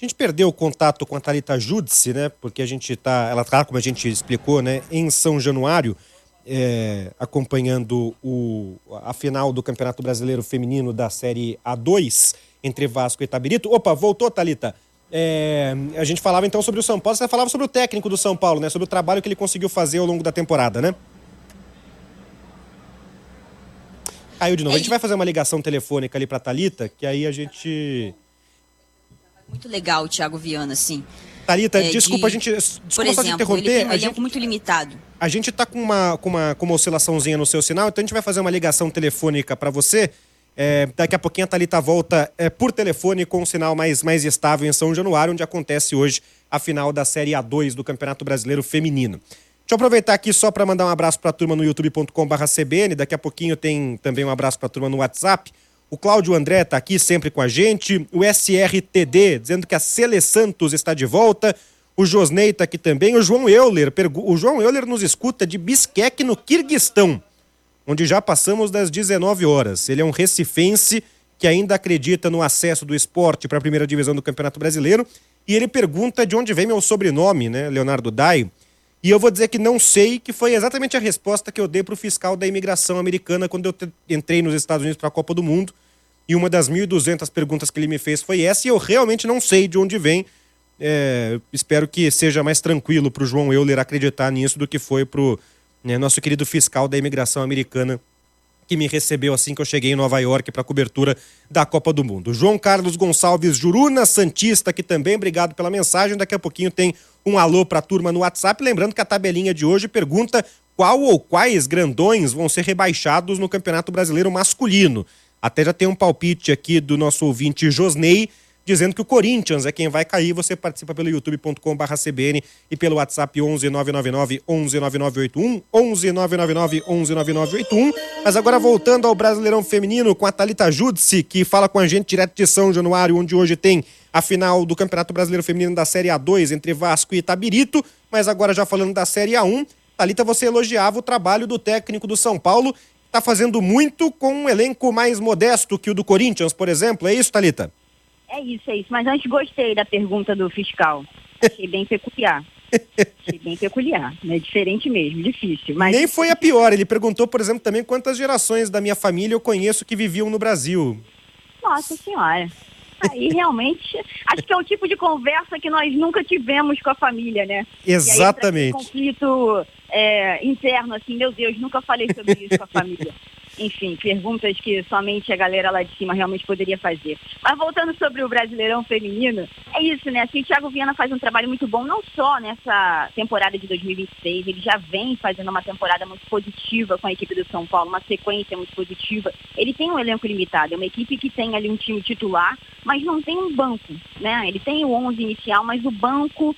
A gente perdeu o contato com a Thalita Judice, né? Porque ela tá, como a gente explicou, né, em São Januário, acompanhando a final do Campeonato Brasileiro Feminino da Série A2 entre Vasco e Itabirito. Opa, voltou, Thalita. A gente falava então sobre o São Paulo, você falava sobre o técnico do São Paulo, né? Sobre o trabalho que ele conseguiu fazer ao longo da temporada, né? Caiu de novo. A gente vai fazer uma ligação telefônica ali pra Thalita, que aí a gente... Muito legal, Thiago Viana, sim. Thalita, desculpa só te interromper. Ele tem um elenco muito limitado. A gente tá com uma oscilaçãozinha no seu sinal, então a gente vai fazer uma ligação telefônica para você. Daqui a pouquinho a Thalita volta por telefone com um sinal mais estável em São Januário, onde acontece hoje a final da Série A2 do Campeonato Brasileiro Feminino. Deixa eu aproveitar aqui só para mandar um abraço para a turma no youtube.com/CBN. Daqui a pouquinho tem também um abraço para a turma no WhatsApp. O Cláudio André está aqui sempre com a gente. O SRTD dizendo que a Cele Santos está de volta. O Josnei está aqui também. O João Euler nos escuta de Bisqueque, no Quirguistão, onde já passamos das 19 horas. Ele é um recifense que ainda acredita no acesso do esporte para a primeira divisão do Campeonato Brasileiro. E ele pergunta de onde vem meu sobrenome, né, Leonardo Dai. E eu vou dizer que não sei, que foi exatamente a resposta que eu dei para o fiscal da imigração americana quando eu entrei nos Estados Unidos para a Copa do Mundo. E uma das 1.200 perguntas que ele me fez foi essa, e eu realmente não sei de onde vem. Espero que seja mais tranquilo para o João Euler acreditar nisso do que foi para o nosso querido fiscal da imigração americana, que me recebeu assim que eu cheguei em Nova York para a cobertura da Copa do Mundo. João Carlos Gonçalves Juruna, santista, aqui também, obrigado pela mensagem. Daqui a pouquinho tem um alô para a turma no WhatsApp. Lembrando que a tabelinha de hoje pergunta qual ou quais grandões vão ser rebaixados no Campeonato Brasileiro masculino. Até já tem um palpite aqui do nosso ouvinte Josnei, dizendo que o Corinthians é quem vai cair. Você participa pelo youtube.com/CBN e pelo WhatsApp 11 999 11 9981, 11 999 11 9981. Mas agora voltando ao Brasileirão Feminino com a Thalita Judice, que fala com a gente direto de São Januário, onde hoje tem a final do Campeonato Brasileiro Feminino da Série A2 entre Vasco e Itabirito. Mas agora já falando da Série A1, Thalita, você elogiava o trabalho do técnico do São Paulo. Está fazendo muito com um elenco mais modesto que o do Corinthians, por exemplo. É isso, Thalita? É isso. Mas antes gostei da pergunta do fiscal. Achei bem peculiar. Né? Diferente mesmo, difícil. Mas... Nem foi a pior. Ele perguntou, por exemplo, também quantas gerações da minha família eu conheço que viviam no Brasil. Nossa Senhora. Aí realmente, acho que é o tipo de conversa que nós nunca tivemos com a família, né? Exatamente. E aí, conflito interno, assim, meu Deus, nunca falei sobre isso com a família. Enfim, perguntas que somente a galera lá de cima realmente poderia fazer. Mas voltando sobre o Brasileirão Feminino, é isso, né? Assim, o Thiago Viana faz um trabalho muito bom, não só nessa temporada de 2026, ele já vem fazendo uma temporada muito positiva com a equipe do São Paulo, uma sequência muito positiva. Ele tem um elenco limitado, é uma equipe que tem ali um time titular, mas não tem um banco, né? Ele tem o 11 inicial, mas o banco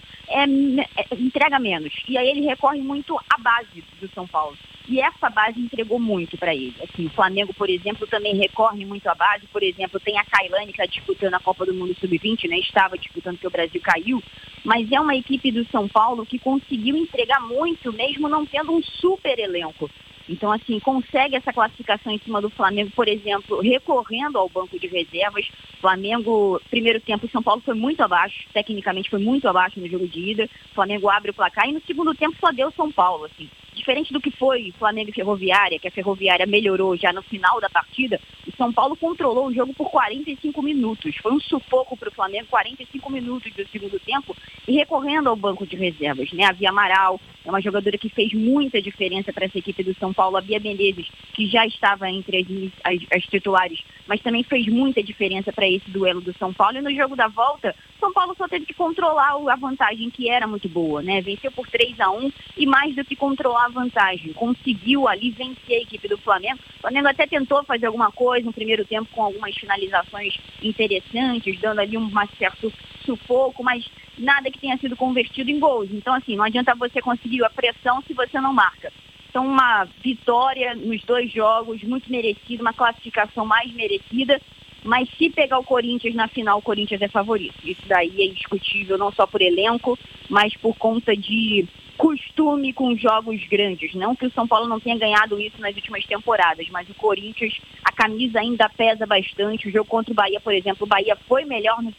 entrega menos. E aí ele recorre muito à base do São Paulo. E essa base entregou muito para ele. Assim, o Flamengo, por exemplo, também recorre muito à base. Por exemplo, tem a Kailane que está disputando a Copa do Mundo Sub-20, né? Estava disputando porque o Brasil caiu. Mas é uma equipe do São Paulo que conseguiu entregar muito, mesmo não tendo um super elenco. Então, assim, consegue essa classificação em cima do Flamengo, por exemplo, recorrendo ao banco de reservas. Flamengo, primeiro tempo, o São Paulo foi muito abaixo, tecnicamente foi muito abaixo no jogo de ida. O Flamengo abre o placar e no segundo tempo só deu São Paulo, assim. Diferente do que foi Flamengo e Ferroviária, que a Ferroviária melhorou já no final da partida, o São Paulo controlou o jogo por 45 minutos. Foi um sufoco para o Flamengo, 45 minutos do segundo tempo, e recorrendo ao banco de reservas, né? A Bia Amaral é uma jogadora que fez muita diferença para essa equipe do São Paulo. A Bia Menezes, que já estava entre as titulares, mas também fez muita diferença para esse duelo do São Paulo. E no jogo da volta, São Paulo só teve que controlar a vantagem, que era muito boa, né? Venceu por 3-1 e mais do que controlar a vantagem, conseguiu ali vencer a equipe do Flamengo. O Flamengo até tentou fazer alguma coisa no primeiro tempo com algumas finalizações interessantes, dando ali um certo sufoco, mas nada que tenha sido convertido em gols. Então, assim, não adianta você conseguir a pressão se você não marca. Então, uma vitória nos dois jogos, muito merecida, uma classificação mais merecida. Mas se pegar o Corinthians na final, o Corinthians é favorito. Isso daí é indiscutível, não só por elenco, mas por conta de costume com jogos grandes. Não que o São Paulo não tenha ganhado isso nas últimas temporadas, mas o Corinthians, a camisa ainda pesa bastante. O jogo contra o Bahia, por exemplo, o Bahia foi melhor no